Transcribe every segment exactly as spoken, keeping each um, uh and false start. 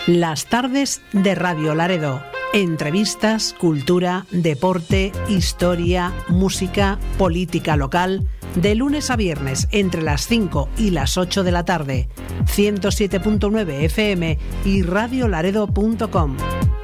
Las tardes de Radio Laredo. Entrevistas, cultura, deporte, historia, música, política local. De lunes a viernes entre las cinco y las ocho de la tarde. ciento siete punto nueve F M y radio laredo punto com.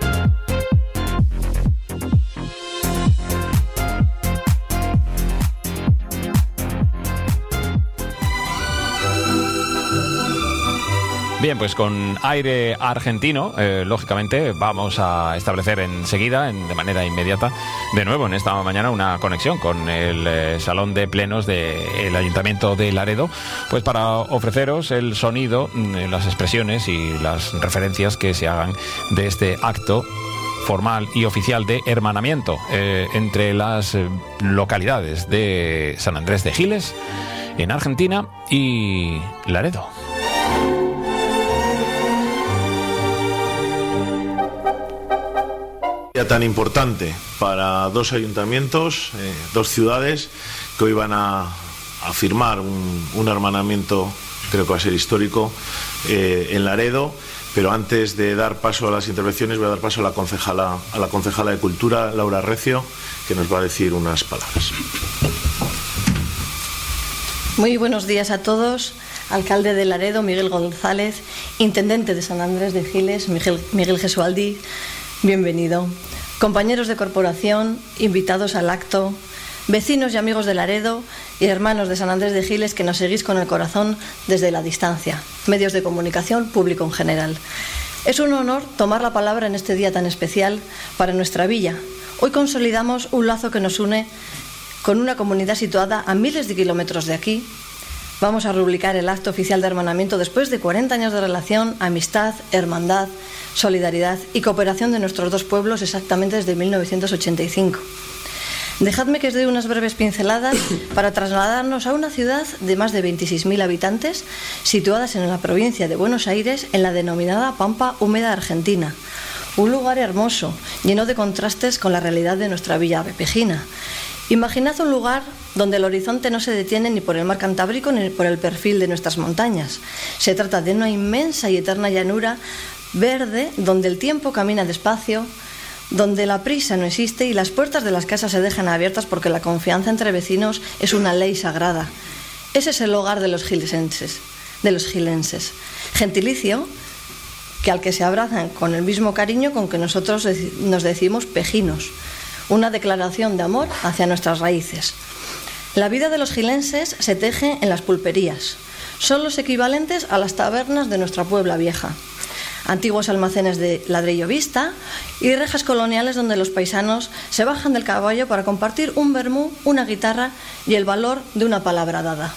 Bien, pues con aire argentino, eh, lógicamente vamos a establecer enseguida, en, de manera inmediata, de nuevo en esta mañana una conexión con el eh, Salón de Plenos del Ayuntamiento de Laredo, pues para ofreceros el sonido, las expresiones y las referencias que se hagan de este acto formal y oficial de hermanamiento eh, entre las eh, localidades de San Andrés de Giles, en Argentina, y Laredo. Tan importante para dos ayuntamientos, eh, dos ciudades que hoy van a, a firmar un, un hermanamiento, creo que va a ser histórico, eh, en Laredo. Pero antes de dar paso a las intervenciones, voy a dar paso a la concejala, a la concejala de Cultura, Laura Recio, que nos va a decir unas palabras. Muy buenos días a todos. Alcalde de Laredo, Miguel González, intendente de San Andrés de Giles, Miguel, Miguel Gesualdi, bienvenido. Compañeros de corporación, invitados al acto, vecinos y amigos de Laredo y hermanos de San Andrés de Giles que nos seguís con el corazón desde la distancia, medios de comunicación, público en general. Es un honor tomar la palabra en este día tan especial para nuestra villa. Hoy consolidamos un lazo que nos une con una comunidad situada a miles de kilómetros de aquí. Vamos a rubricar el acto oficial de hermanamiento después de cuarenta años de relación, amistad, hermandad, solidaridad y cooperación de nuestros dos pueblos exactamente desde mil novecientos ochenta y cinco. Dejadme que os dé unas breves pinceladas para trasladarnos a una ciudad de más de veintiséis mil habitantes situadas en la provincia de Buenos Aires, en la denominada Pampa Húmeda Argentina. Un lugar hermoso, lleno de contrastes con la realidad de nuestra villa alpejina. Imaginad un lugar donde el horizonte no se detiene ni por el mar Cantábrico ni por el perfil de nuestras montañas. Se trata de una inmensa y eterna llanura verde donde el tiempo camina despacio, donde la prisa no existe y las puertas de las casas se dejan abiertas porque la confianza entre vecinos es una ley sagrada. Ese es el hogar de los gilesenses, de los gilenses. Gentilicio que al que se abrazan con el mismo cariño con que nosotros nos decimos pejinos. Una declaración de amor hacia nuestras raíces. La vida de los gilenses se teje en las pulperías. Son los equivalentes a las tabernas de nuestra Puebla Vieja. Antiguos almacenes de ladrillo vista y rejas coloniales donde los paisanos se bajan del caballo para compartir un vermú, una guitarra y el valor de una palabra dada.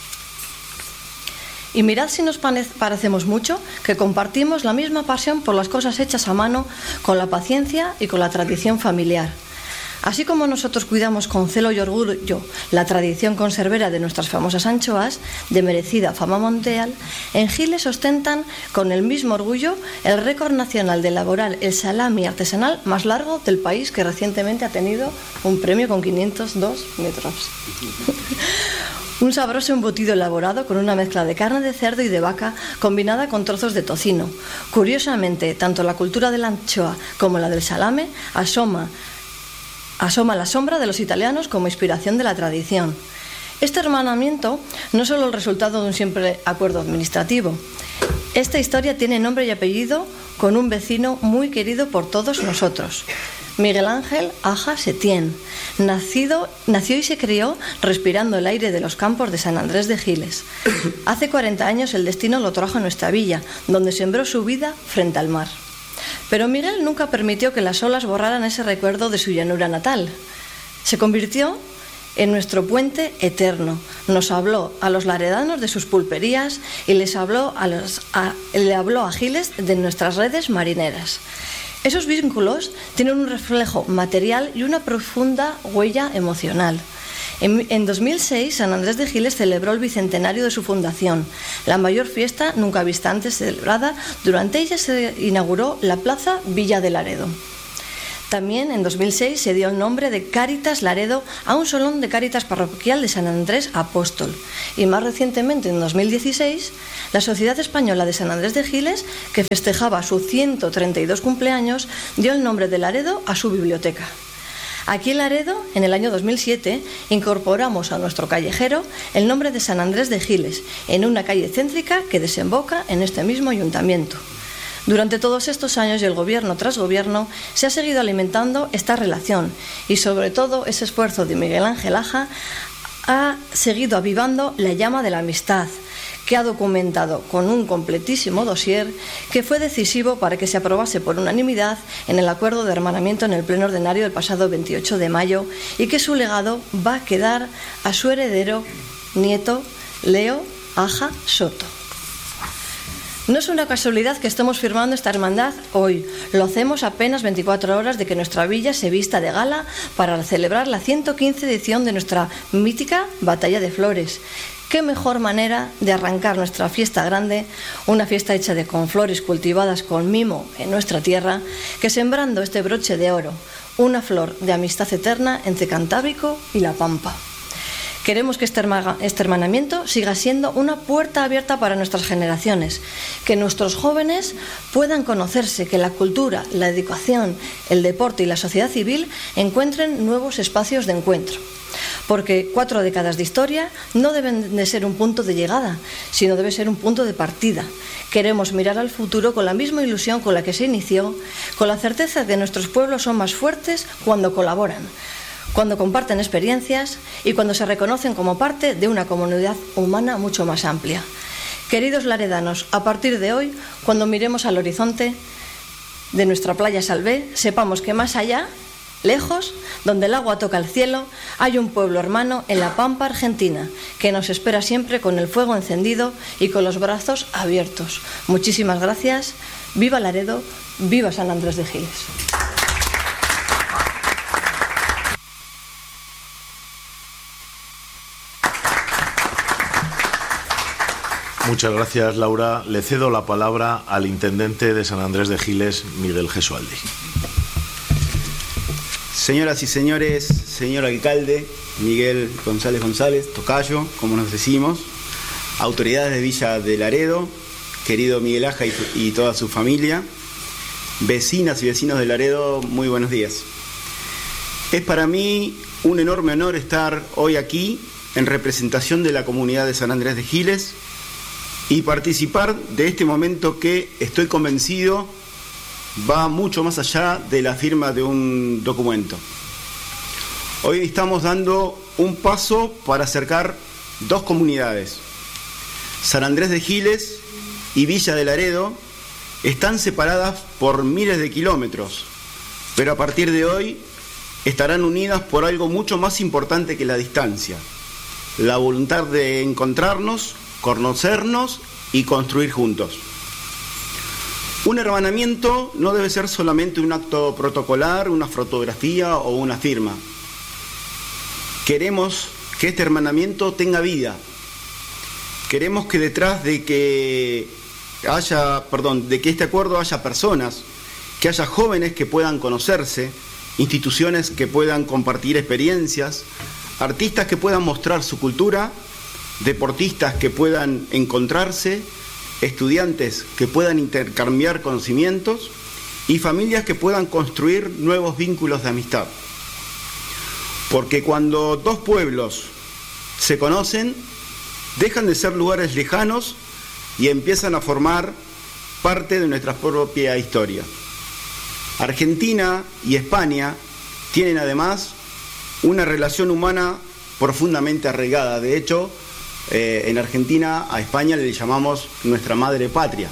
Y mirad si nos parecemos mucho, que compartimos la misma pasión por las cosas hechas a mano, con la paciencia y con la tradición familiar. Así como nosotros cuidamos con celo y orgullo la tradición conservera de nuestras famosas anchoas, de merecida fama mundial, en Giles ostentan con el mismo orgullo el récord nacional de elaborar el salami artesanal más largo del país, que recientemente ha tenido un premio con quinientos dos metros. Un sabroso embutido elaborado con una mezcla de carne de cerdo y de vaca combinada con trozos de tocino. Curiosamente, tanto la cultura de la anchoa como la del salame asoma Asoma la sombra de los italianos como inspiración de la tradición. Este hermanamiento no es solo el resultado de un simple acuerdo administrativo. Esta historia tiene nombre y apellido con un vecino muy querido por todos nosotros. Miguel Ángel Aja Setién, nacido, nació y se crió respirando el aire de los campos de San Andrés de Giles. Hace cuarenta años el destino lo trajo a nuestra villa, donde sembró su vida frente al mar. Pero Miguel nunca permitió que las olas borraran ese recuerdo de su llanura natal. Se convirtió en nuestro puente eterno. Nos habló a los laredanos de sus pulperías y les habló a los, a, le habló a Giles de nuestras redes marineras. Esos vínculos tienen un reflejo material y una profunda huella emocional. En, en dos mil seis, San Andrés de Giles celebró el bicentenario de su fundación, la mayor fiesta nunca vista antes celebrada. Durante ella se inauguró la Plaza Villa de Laredo. También en dos mil seis se dio el nombre de Cáritas Laredo a un salón de Cáritas parroquial de San Andrés Apóstol. Y más recientemente, en dos mil dieciséis, la Sociedad Española de San Andrés de Giles, que festejaba su ciento treinta y dos cumpleaños, dio el nombre de Laredo a su biblioteca. Aquí en Laredo, en el año dos mil siete, incorporamos a nuestro callejero el nombre de San Andrés de Giles, en una calle céntrica que desemboca en este mismo ayuntamiento. Durante todos estos años y el gobierno tras gobierno se ha seguido alimentando esta relación y sobre todo ese esfuerzo de Miguel Ángel Aja ha seguido avivando la llama de la amistad, que ha documentado con un completísimo dossier que fue decisivo para que se aprobase por unanimidad en el acuerdo de hermanamiento en el pleno ordinario del pasado veintiocho de mayo y que su legado va a quedar a su heredero, nieto, Leo Aja Soto. No es una casualidad que estemos firmando esta hermandad hoy. Lo hacemos apenas veinticuatro horas de que nuestra villa se vista de gala para celebrar la ciento quince edición de nuestra mítica Batalla de Flores. ¿Qué mejor manera de arrancar nuestra fiesta grande, una fiesta hecha de con flores cultivadas con mimo en nuestra tierra, que sembrando este broche de oro, una flor de amistad eterna entre Cantábrico y La Pampa? Queremos que este hermanamiento siga siendo una puerta abierta para nuestras generaciones, que nuestros jóvenes puedan conocerse, que la cultura, la educación, el deporte y la sociedad civil encuentren nuevos espacios de encuentro. Porque cuatro décadas de historia no deben de ser un punto de llegada, sino debe ser un punto de partida. Queremos mirar al futuro con la misma ilusión con la que se inició, con la certeza de que nuestros pueblos son más fuertes cuando colaboran, cuando comparten experiencias y cuando se reconocen como parte de una comunidad humana mucho más amplia. Queridos laredanos, a partir de hoy, cuando miremos al horizonte de nuestra playa Salvé, sepamos que más allá, lejos, donde el agua toca el cielo, hay un pueblo hermano en la Pampa Argentina, que nos espera siempre con el fuego encendido y con los brazos abiertos. Muchísimas gracias. Viva Laredo, viva San Andrés de Giles. Muchas gracias, Laura. Le cedo la palabra al intendente de San Andrés de Giles, Miguel Gesualdi. Señoras y señores, señor alcalde Miguel González González, tocayo, como nos decimos, autoridades de Villa de Laredo, querido Miguel Aja y, y toda su familia, vecinas y vecinos de Laredo, muy buenos días. Es para mí un enorme honor estar hoy aquí en representación de la comunidad de San Andrés de Giles y participar de este momento que estoy convencido va mucho más allá de la firma de un documento. Hoy estamos dando un paso para acercar dos comunidades. San Andrés de Giles y Villa de Laredo están separadas por miles de kilómetros, pero a partir de hoy estarán unidas por algo mucho más importante que la distancia: la voluntad de encontrarnos, conocernos y construir juntos. Un hermanamiento no debe ser solamente un acto protocolar, una fotografía o una firma. Queremos que este hermanamiento tenga vida. Queremos que detrás de que haya, perdón, de que este acuerdo haya personas, que haya jóvenes que puedan conocerse, instituciones que puedan compartir experiencias, artistas que puedan mostrar su cultura, deportistas que puedan encontrarse, estudiantes que puedan intercambiar conocimientos y familias que puedan construir nuevos vínculos de amistad. Porque cuando dos pueblos se conocen, dejan de ser lugares lejanos y empiezan a formar parte de nuestra propia historia. Argentina y España tienen además una relación humana profundamente arraigada. De hecho, eh, en Argentina a España le llamamos nuestra madre patria.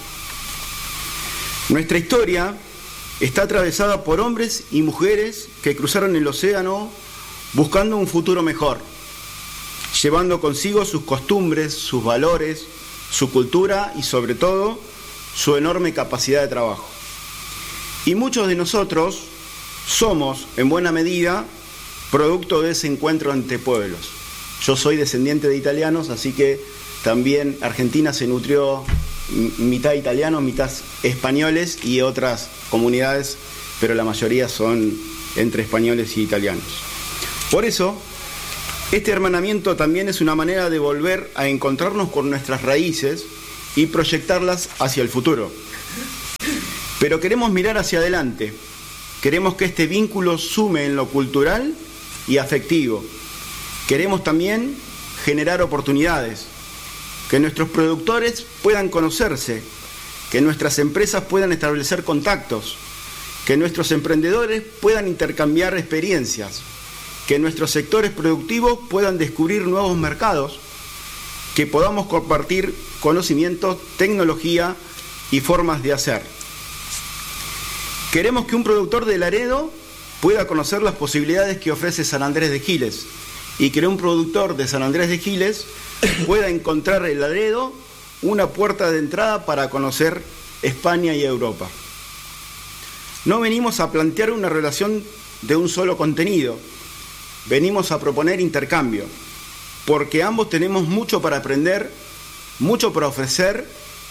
Nuestra historia está atravesada por hombres y mujeres que cruzaron el océano buscando un futuro mejor, llevando consigo sus costumbres, sus valores, su cultura y sobre todo su enorme capacidad de trabajo. Y muchos de nosotros somos, en buena medida, producto de ese encuentro entre pueblos. Yo soy descendiente de italianos, así que también Argentina se nutrió mitad italianos, mitad españoles y otras comunidades, pero la mayoría son entre españoles y italianos. Por eso, este hermanamiento también es una manera de volver a encontrarnos con nuestras raíces y proyectarlas hacia el futuro. Pero queremos mirar hacia adelante. Queremos que este vínculo sume en lo cultural y afectivo. Queremos también generar oportunidades, que nuestros productores puedan conocerse, que nuestras empresas puedan establecer contactos, que nuestros emprendedores puedan intercambiar experiencias, que nuestros sectores productivos puedan descubrir nuevos mercados, que podamos compartir conocimientos, tecnología y formas de hacer. Queremos que un productor de Laredo pueda conocer las posibilidades que ofrece San Andrés de Giles y que un productor de San Andrés de Giles pueda encontrar en Laredo una puerta de entrada para conocer España y Europa. No venimos a plantear una relación de un solo contenido, venimos a proponer intercambio, porque ambos tenemos mucho para aprender, mucho para ofrecer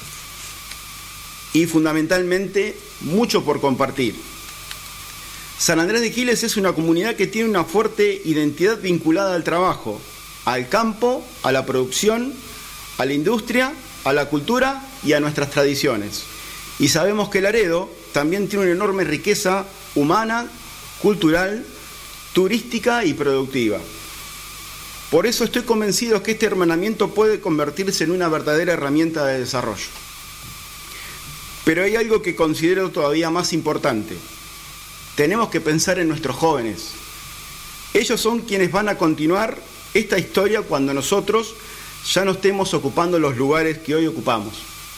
y fundamentalmente mucho por compartir. San Andrés de Giles es una comunidad que tiene una fuerte identidad vinculada al trabajo, al campo, a la producción, a la industria, a la cultura y a nuestras tradiciones. Y sabemos que Laredo también tiene una enorme riqueza humana, cultural, turística y productiva. Por eso estoy convencido que este hermanamiento puede convertirse en una verdadera herramienta de desarrollo. Pero hay algo que considero todavía más importante. Tenemos que pensar en nuestros jóvenes. Ellos son quienes van a continuar esta historia cuando nosotros ya no estemos ocupando los lugares que hoy ocupamos.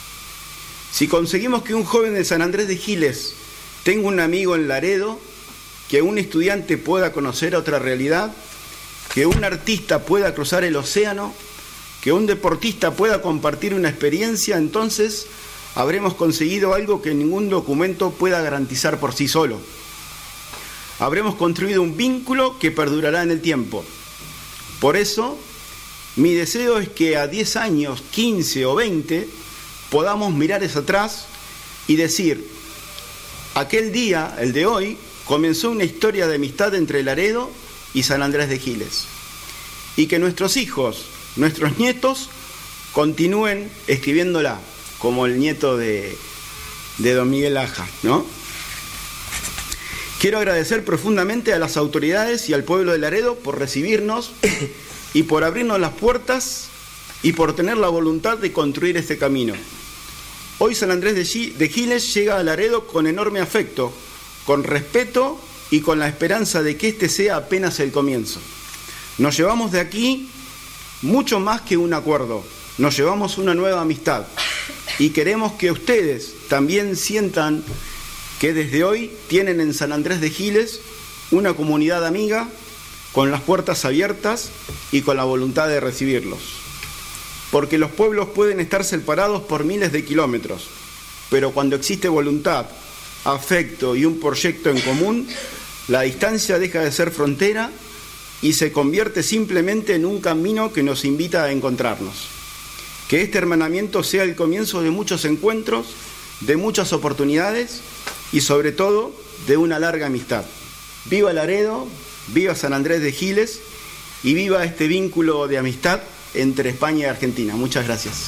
Si conseguimos que un joven de San Andrés de Giles tenga un amigo en Laredo, que un estudiante pueda conocer otra realidad, que un artista pueda cruzar el océano, que un deportista pueda compartir una experiencia, entonces habremos conseguido algo que ningún documento pueda garantizar por sí solo. Habremos construido un vínculo que perdurará en el tiempo. Por eso, mi deseo es que a diez años, quince o veinte, podamos mirar hacia atrás y decir, aquel día, el de hoy, comenzó una historia de amistad entre Laredo y San Andrés de Giles. Y que nuestros hijos, nuestros nietos, continúen escribiéndola, como el nieto de, de don Miguel Aja, ¿no? Quiero agradecer profundamente a las autoridades y al pueblo de Laredo por recibirnos y por abrirnos las puertas y por tener la voluntad de construir este camino. Hoy San Andrés de Giles llega a Laredo con enorme afecto, con respeto y con la esperanza de que este sea apenas el comienzo. Nos llevamos de aquí mucho más que un acuerdo, nos llevamos una nueva amistad y queremos que ustedes también sientan que desde hoy tienen en San Andrés de Giles una comunidad amiga con las puertas abiertas y con la voluntad de recibirlos. Porque los pueblos pueden estar separados por miles de kilómetros, pero cuando existe voluntad, afecto y un proyecto en común, la distancia deja de ser frontera y se convierte simplemente en un camino que nos invita a encontrarnos. Que este hermanamiento sea el comienzo de muchos encuentros, de muchas oportunidades y sobre todo de una larga amistad. Viva Laredo, viva San Andrés de Giles y viva este vínculo de amistad entre España y Argentina. Muchas gracias.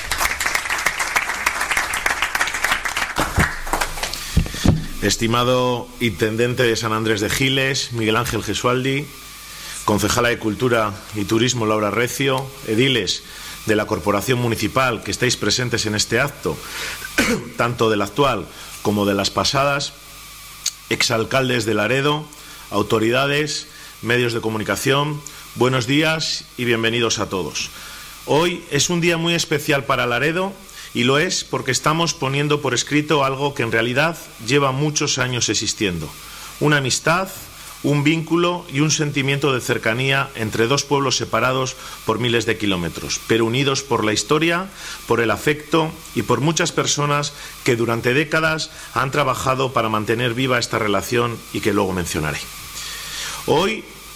Estimado intendente de San Andrés de Giles, Miguel Ángel Gesualdi, concejala de Cultura y Turismo Laura Recio, ediles de la Corporación Municipal que estáis presentes en este acto, tanto del actual como de las pasadas, exalcaldes de Laredo, autoridades, medios de comunicación, buenos días y bienvenidos a todos. Hoy es un día muy especial para Laredo y lo es porque estamos poniendo por escrito algo que en realidad lleva muchos años existiendo, una amistad, un vínculo y un sentimiento de cercanía entre dos pueblos separados por miles de kilómetros, pero unidos por la historia, por el afecto y por muchas personas que durante décadas han trabajado para mantener viva esta relación y que luego mencionaré. Hoy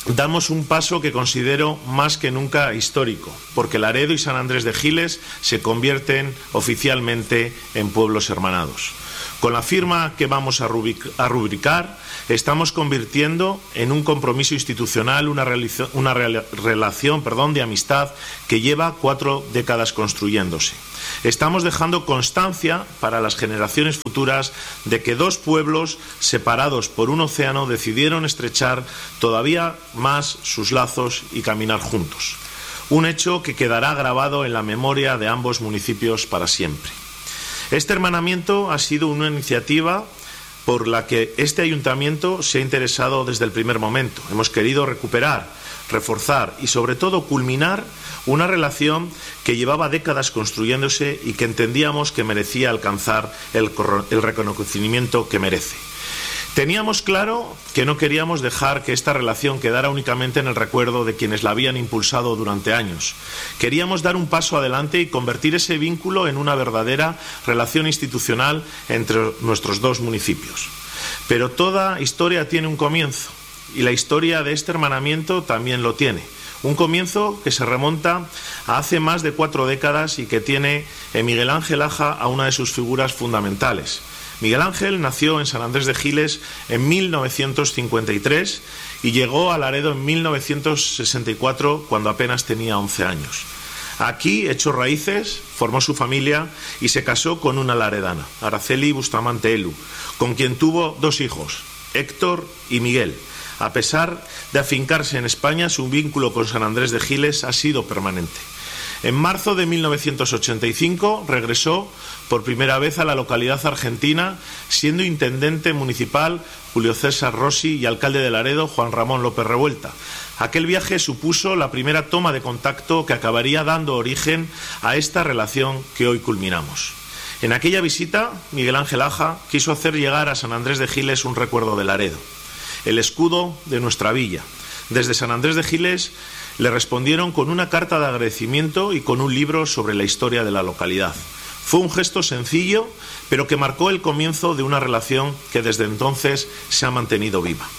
damos un paso que considero más que nunca histórico, porque Laredo y San Andrés de Giles se convierten oficialmente en pueblos hermanados. Con la firma que vamos a rubricar, estamos convirtiendo en un compromiso institucional una, una relación perdón, de amistad que lleva cuatro décadas construyéndose. Estamos dejando constancia para las generaciones futuras de que dos pueblos separados por un océano decidieron estrechar todavía más sus lazos y caminar juntos. Un hecho que quedará grabado en la memoria de ambos municipios para siempre. Este hermanamiento ha sido una iniciativa por la que este ayuntamiento se ha interesado desde el primer momento. Hemos querido recuperar, reforzar y sobre todo culminar una relación que llevaba décadas construyéndose y que entendíamos que merecía alcanzar el, el reconocimiento que merece. Teníamos claro que no queríamos dejar que esta relación quedara únicamente en el recuerdo de quienes la habían impulsado durante años. Queríamos dar un paso adelante y convertir ese vínculo en una verdadera relación institucional entre nuestros dos municipios. Pero toda historia tiene un comienzo, y la historia de este hermanamiento también lo tiene. Un comienzo que se remonta a hace más de cuatro décadas y que tiene en Miguel Ángel Aja a una de sus figuras fundamentales. Miguel Ángel nació en San Andrés de Giles en mil novecientos cincuenta y tres y llegó a Laredo en mil novecientos sesenta y cuatro, cuando apenas tenía once años. Aquí echó raíces, formó su familia y se casó con una laredana, Araceli Bustamante Elu, con quien tuvo dos hijos, Héctor y Miguel. A pesar de afincarse en España, su vínculo con San Andrés de Giles ha sido permanente. En marzo de mil novecientos ochenta y cinco regresó por primera vez a la localidad argentina, siendo intendente municipal Julio César Rossi y alcalde de Laredo Juan Ramón López Revuelta. Aquel viaje supuso la primera toma de contacto que acabaría dando origen a esta relación que hoy culminamos. En aquella visita, Miguel Ángel Aja quiso hacer llegar a San Andrés de Giles un recuerdo de Laredo, el escudo de nuestra villa. Desde San Andrés de Giles le respondieron con una carta de agradecimiento y con un libro sobre la historia de la localidad. Fue un gesto sencillo, pero que marcó el comienzo de una relación que desde entonces se ha mantenido viva.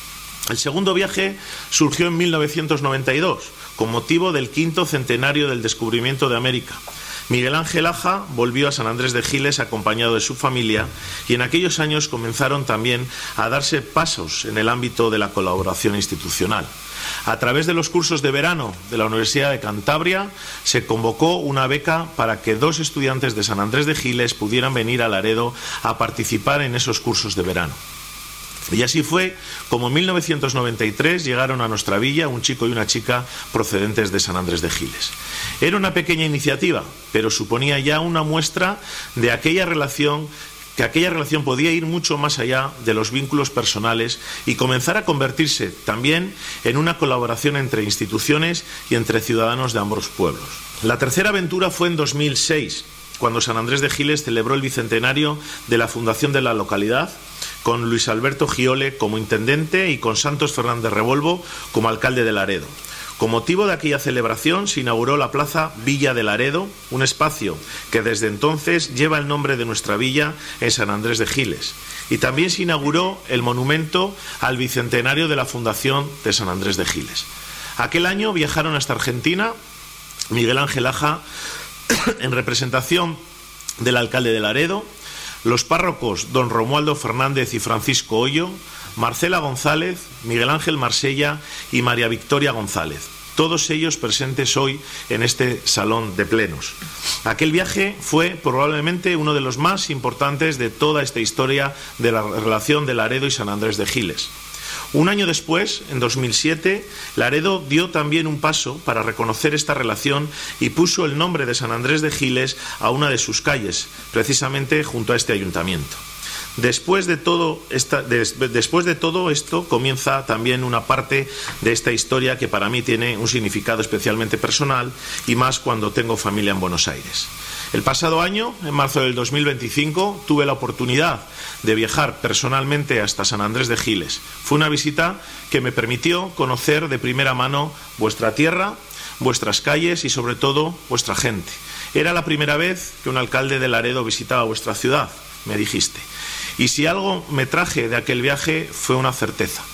El segundo viaje surgió en mil novecientos noventa y dos, con motivo del quinto centenario del descubrimiento de América. Miguel Ángel Aja volvió a San Andrés de Giles acompañado de su familia y en aquellos años comenzaron también a darse pasos en el ámbito de la colaboración institucional. A través de los cursos de verano de la Universidad de Cantabria se convocó una beca para que dos estudiantes de San Andrés de Giles pudieran venir a Laredo a participar en esos cursos de verano. Y así fue como en mil novecientos noventa y tres llegaron a nuestra villa un chico y una chica procedentes de San Andrés de Giles. Era una pequeña iniciativa, pero suponía ya una muestra de aquella relación, que aquella relación podía ir mucho más allá de los vínculos personales y comenzar a convertirse también en una colaboración entre instituciones y entre ciudadanos de ambos pueblos. La tercera aventura fue en dos mil seis, cuando San Andrés de Giles celebró el bicentenario de la fundación de la localidad, con Luis Alberto Giole como intendente y con Santos Fernández Revolvo como alcalde de Laredo. Con motivo de aquella celebración se inauguró la plaza Villa de Laredo, un espacio que desde entonces lleva el nombre de nuestra villa en San Andrés de Giles. Y también se inauguró el monumento al bicentenario de la fundación de San Andrés de Giles. Aquel año viajaron hasta Argentina Miguel Ángel Aja en representación del alcalde de Laredo, los párrocos don Romualdo Fernández y Francisco Hoyo, Marcela González, Miguel Ángel Marsella y María Victoria González, todos ellos presentes hoy en este salón de plenos. Aquel viaje fue probablemente uno de los más importantes de toda esta historia de la relación de Laredo y San Andrés de Giles. Un año después, en dos mil siete, Laredo dio también un paso para reconocer esta relación y puso el nombre de San Andrés de Giles a una de sus calles, precisamente junto a este ayuntamiento. Después de todo, esta, des, después de todo esto comienza también una parte de esta historia que para mí tiene un significado especialmente personal y más cuando tengo familia en Buenos Aires. El pasado año, en marzo del dos mil veinticinco, tuve la oportunidad de viajar personalmente hasta San Andrés de Giles. Fue una visita que me permitió conocer de primera mano vuestra tierra, vuestras calles y sobre todo vuestra gente. Era la primera vez que un alcalde de Laredo visitaba vuestra ciudad, me dijiste. Y si algo me traje de aquel viaje fue una certeza.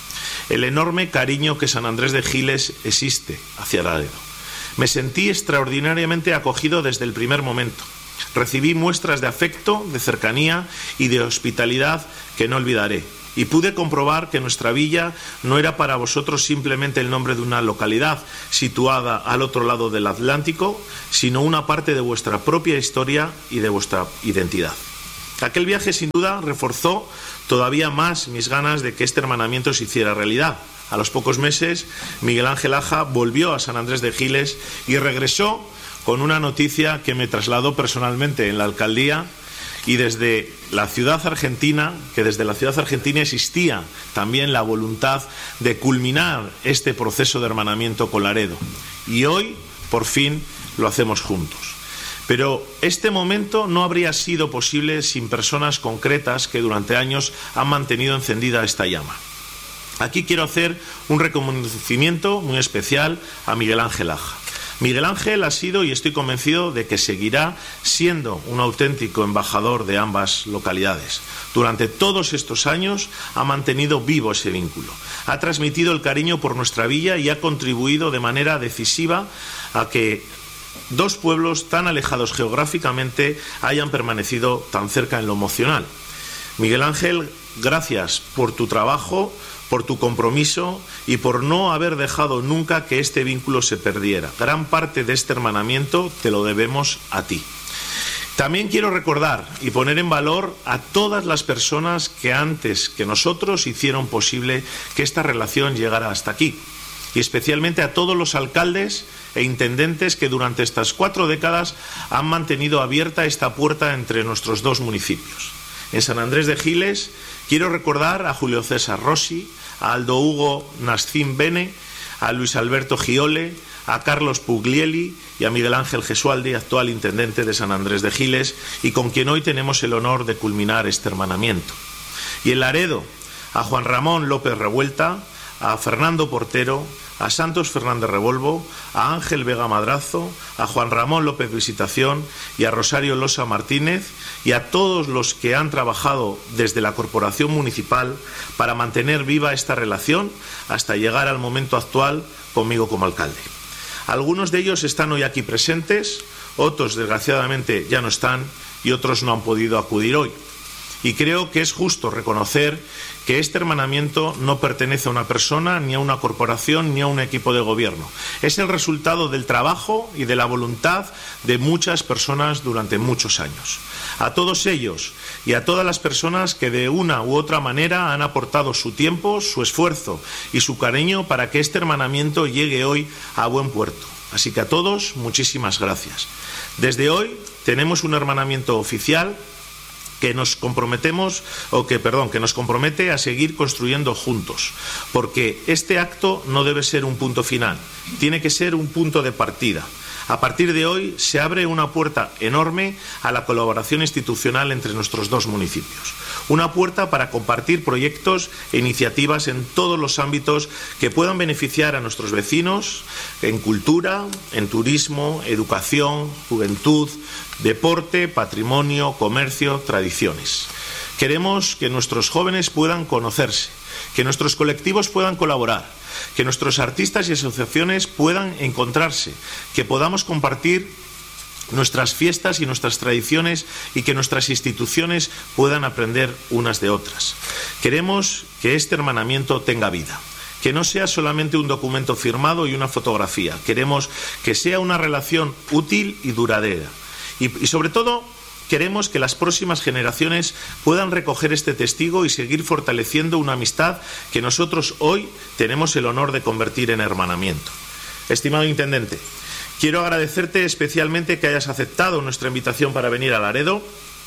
el enorme cariño que San Andrés de Giles existe hacia Laredo. Me sentí extraordinariamente acogido desde el primer momento. Recibí muestras de afecto, de cercanía y de hospitalidad que no olvidaré. Y pude comprobar que nuestra villa no era para vosotros simplemente el nombre de una localidad situada al otro lado del Atlántico, sino una parte de vuestra propia historia y de vuestra identidad. Aquel viaje sin duda reforzó todavía más mis ganas de que este hermanamiento se hiciera realidad. A los pocos meses, Miguel Ángel Aja volvió a San Andrés de Giles y regresó con una noticia que me trasladó personalmente en la alcaldía, y desde la ciudad argentina, que desde la ciudad argentina existía también la voluntad de culminar este proceso de hermanamiento con Laredo. Y hoy, por fin, lo hacemos juntos. Pero este momento no habría sido posible sin personas concretas que durante años han mantenido encendida esta llama. Aquí quiero hacer un reconocimiento muy especial a Miguel Ángel Aja. Miguel Ángel ha sido, y estoy convencido de que seguirá siendo, un auténtico embajador de ambas localidades. Durante todos estos años ha mantenido vivo ese vínculo, ha transmitido el cariño por nuestra villa y ha contribuido de manera decisiva a que dos pueblos tan alejados geográficamente hayan permanecido tan cerca en lo emocional. Miguel Ángel, gracias por tu trabajo, por tu compromiso y por no haber dejado nunca que este vínculo se perdiera. Gran parte de este hermanamiento te lo debemos a ti. También quiero recordar y poner en valor a todas las personas que antes que nosotros hicieron posible que esta relación llegara hasta aquí. Y especialmente a todos los alcaldes e intendentes que durante estas cuatro décadas han mantenido abierta esta puerta entre nuestros dos municipios. En San Andrés de Giles quiero recordar a Julio César Rossi, a Aldo Hugo Nascín Bene, a Luis Alberto Giole, a Carlos Puglieli y a Miguel Ángel Gesualdi, actual intendente de San Andrés de Giles, y con quien hoy tenemos el honor de culminar este hermanamiento. Y en Laredo, a Juan Ramón López Revuelta, a Fernando Portero, a Santos Fernández Revolvo, a Ángel Vega Madrazo, a Juan Ramón López Visitación y a Rosario Losa Martínez, y a todos los que han trabajado desde la Corporación Municipal para mantener viva esta relación hasta llegar al momento actual conmigo como alcalde. Algunos de ellos están hoy aquí presentes, otros desgraciadamente ya no están y otros no han podido acudir hoy. Y creo que es justo reconocer que este hermanamiento no pertenece a una persona, ni a una corporación, ni a un equipo de gobierno. Es el resultado del trabajo y de la voluntad de muchas personas durante muchos años. A todos ellos y a todas las personas que de una u otra manera han aportado su tiempo, su esfuerzo y su cariño para que este hermanamiento llegue hoy a buen puerto. Así que a todos, muchísimas gracias. Desde hoy tenemos un hermanamiento oficial que nos comprometemos o que perdón, que nos compromete a seguir construyendo juntos, porque este acto no debe ser un punto final, tiene que ser un punto de partida. A partir de hoy se abre una puerta enorme a la colaboración institucional entre nuestros dos municipios. Una puerta para compartir proyectos e iniciativas en todos los ámbitos que puedan beneficiar a nuestros vecinos en cultura, en turismo, educación, juventud, deporte, patrimonio, comercio, tradiciones. Queremos que nuestros jóvenes puedan conocerse, que nuestros colectivos puedan colaborar, que nuestros artistas y asociaciones puedan encontrarse, que podamos compartir nuestras fiestas y nuestras tradiciones y que nuestras instituciones puedan aprender unas de otras. Queremos que este hermanamiento tenga vida, que no sea solamente un documento firmado y una fotografía. Queremos que sea una relación útil y duradera. Y, y sobre todo, queremos que las próximas generaciones puedan recoger este testigo y seguir fortaleciendo una amistad que nosotros hoy tenemos el honor de convertir en hermanamiento. Estimado intendente, quiero agradecerte especialmente que hayas aceptado nuestra invitación para venir a Laredo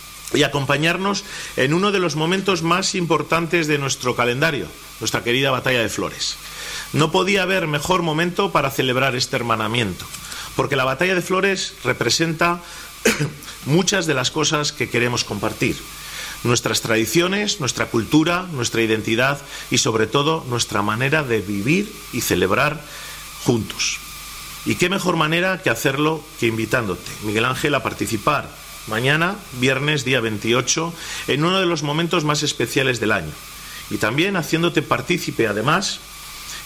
y acompañarnos en uno de los momentos más importantes de nuestro calendario, nuestra querida Batalla de Flores. No podía haber mejor momento para celebrar este hermanamiento, porque la Batalla de Flores representa muchas de las cosas que queremos compartir. Nuestras tradiciones, nuestra cultura, nuestra identidad y sobre todo nuestra manera de vivir y celebrar juntos. Y qué mejor manera que hacerlo que invitándote, Miguel Ángel, a participar mañana, viernes, día veintiocho, en uno de los momentos más especiales del año. Y también haciéndote partícipe, además,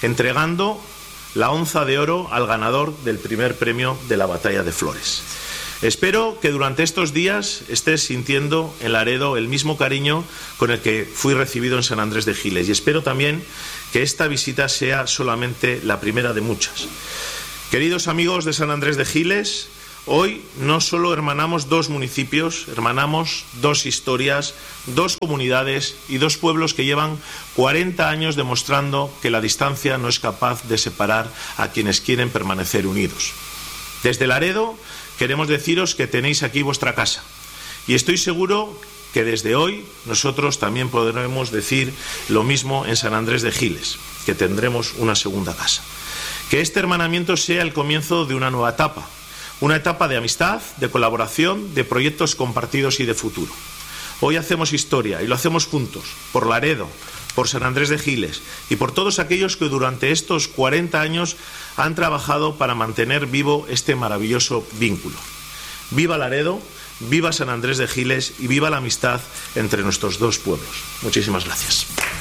entregando la onza de oro al ganador del primer premio de la Batalla de Flores. Espero que durante estos días estés sintiendo en Laredo el mismo cariño con el que fui recibido en San Andrés de Giles, y espero también que esta visita sea solamente la primera de muchas. Queridos amigos de San Andrés de Giles, hoy no solo hermanamos dos municipios, hermanamos dos historias, dos comunidades y dos pueblos que llevan cuarenta años demostrando que la distancia no es capaz de separar a quienes quieren permanecer unidos. Desde Laredo queremos deciros que tenéis aquí vuestra casa, y estoy seguro que desde hoy nosotros también podremos decir lo mismo en San Andrés de Giles, que tendremos una segunda casa. Que este hermanamiento sea el comienzo de una nueva etapa, una etapa de amistad, de colaboración, de proyectos compartidos y de futuro. Hoy hacemos historia y lo hacemos juntos, por Laredo, por San Andrés de Giles y por todos aquellos que durante estos cuarenta años han trabajado para mantener vivo este maravilloso vínculo. Viva Laredo, viva San Andrés de Giles y viva la amistad entre nuestros dos pueblos. Muchísimas gracias.